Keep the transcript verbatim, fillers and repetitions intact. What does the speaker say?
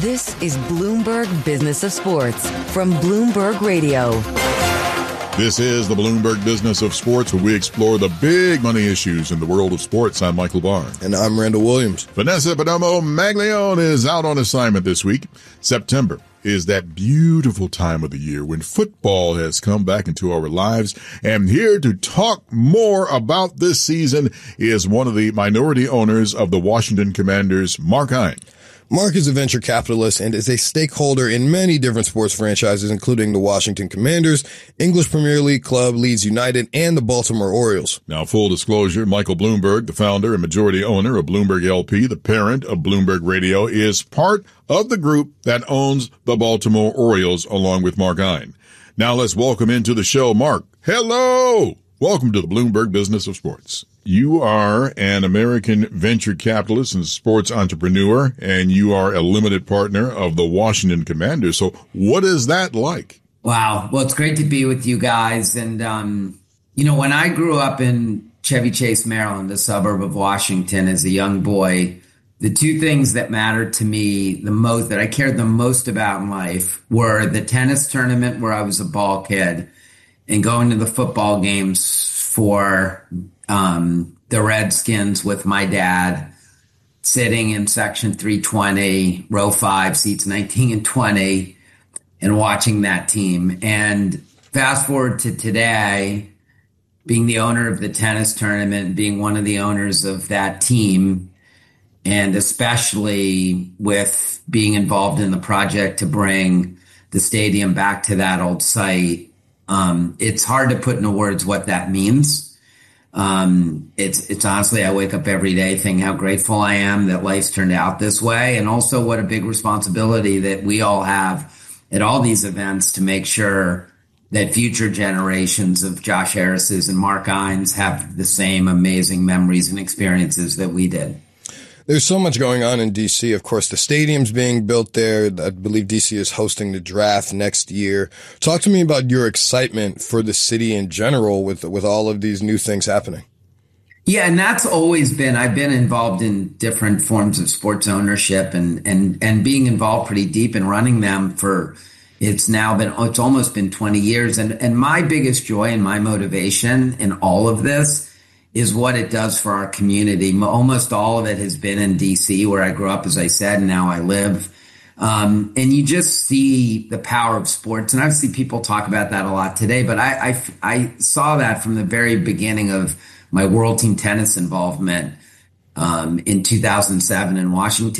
This is Bloomberg Business of Sports from Bloomberg Radio. This is the Bloomberg Business of Sports, where we explore the big money issues in the world of sports. I'm Michael Barr. And I'm Randall Williams. Vanessa Perdomo Maglione is out on assignment this week. September is that beautiful time of the year when football has come back into our lives. And here to talk more about this season is one of the minority owners of the Washington Commanders, Mark Hein. Mark is a venture capitalist and is a stakeholder in many different sports franchises, including the Washington Commanders, English Premier League club Leeds United, and the Baltimore Orioles. Now, full disclosure, Michael Bloomberg, the founder and majority owner of Bloomberg L P, the parent of Bloomberg Radio, is part of the group that owns the Baltimore Orioles, along with Mark Hein. Now, let's welcome into the show, Mark. Hello! Welcome to the Bloomberg Business of Sports. You are an American venture capitalist and sports entrepreneur, and you are a limited partner of the Washington Commanders. So what is that like? Wow. Well, it's great to be with you guys. And, um, you know, when I grew up in Chevy Chase, Maryland, a suburb of Washington, as a young boy, the two things that mattered to me the most, that I cared the most about in life, were the tennis tournament where I was a ball kid and going to the football games for um, the Redskins with my dad, sitting in section three twenty, row five, seats nineteen and twenty, and watching that team. And fast forward to today, being the owner of the tennis tournament, being one of the owners of that team, and especially with being involved in the project to bring the stadium back to that old site, um, it's hard to put into words what that means. Um, it's, it's honestly, I wake up every day thinking how grateful I am that life's turned out this way, and also what a big responsibility that we all have at all these events to make sure that future generations of Josh Harris's and Mark Hein's have the same amazing memories and experiences that we did. There's so much going on in D C. Of course, the stadium's being built there. I believe D C is hosting the draft next year. Talk to me about your excitement for the city in general with, with all of these new things happening. Yeah, and that's always been, I've been involved in different forms of sports ownership and, and, and being involved pretty deep in running them for, it's now been, it's almost been twenty years. And, and my biggest joy and my motivation in all of this is what it does for our community. Almost all of it has been in D C, where I grew up, as I said, and now I live. Um, and you just see the power of sports. And I've seen people talk about that a lot today, but I, I, I saw that from the very beginning of my World Team Tennis involvement um, in two thousand seven in Washington.